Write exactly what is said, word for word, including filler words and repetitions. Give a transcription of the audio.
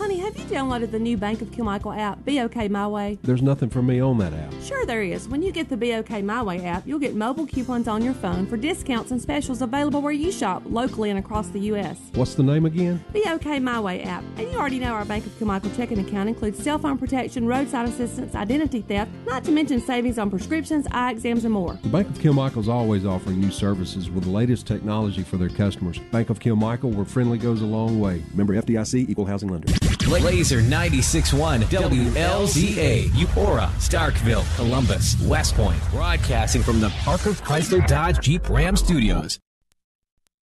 Honey, have you downloaded the new Bank of Kilmichael app, Be OK My Way? There's nothing for me on that app. Sure there is. When you get the Be OK My Way app, you'll get mobile coupons on your phone for discounts and specials available where you shop, locally and across the U S What's the name again? Be OK My Way app. And you already know our Bank of Kilmichael checking account includes cell phone protection, roadside assistance, identity theft, not to mention savings on prescriptions, eye exams, and more. The Bank of Kilmichael's always offering new services with the latest technology for their customers. Bank of Kilmichael, where friendly goes a long way. Member F D I C, Equal Housing Lender. Laser ninety-six point one W L Z A, Eupora, Starkville, Columbus, West Point. Broadcasting from the Parker Chrysler Dodge Jeep Ram Studios.